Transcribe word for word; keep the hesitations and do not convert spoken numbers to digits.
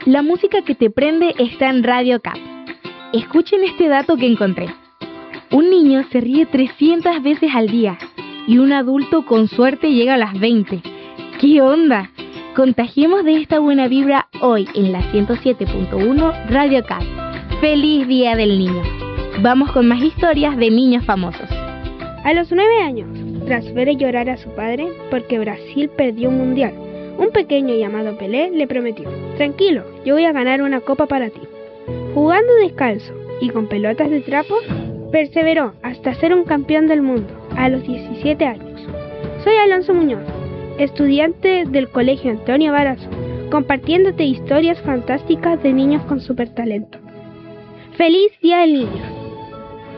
La música que te prende está en Radio Cap. Escuchen este dato que encontré. Un niño se ríe trescientas veces al día y un adulto con suerte llega a las veinte. ¿Qué onda? Contagiemos de esta buena vibra hoy en la ciento siete punto uno Radio Cap. ¡Feliz Día del Niño! Vamos con más historias de niños famosos. A los nueve años, tras ver llorar a su padre porque Brasil perdió un mundial, un pequeño llamado Pelé le prometió: tranquilo, yo voy a ganar una copa para ti. Jugando descalzo y con pelotas de trapo, perseveró hasta ser un campeón del mundo a los diecisiete años. Soy Alonso Muñoz, estudiante del Colegio Antonio Barazo, compartiéndote historias fantásticas de niños con super talento. ¡Feliz Día del Niño!